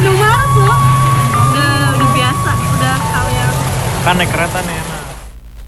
Bandung banget loh. Udah biasa, udah hal yang Kan naik kereta nih enak.